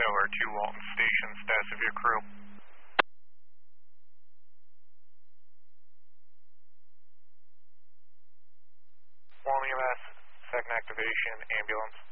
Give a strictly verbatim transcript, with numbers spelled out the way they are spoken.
over to Walton Station, status of your crew. Walton E M S, second activation, ambulance.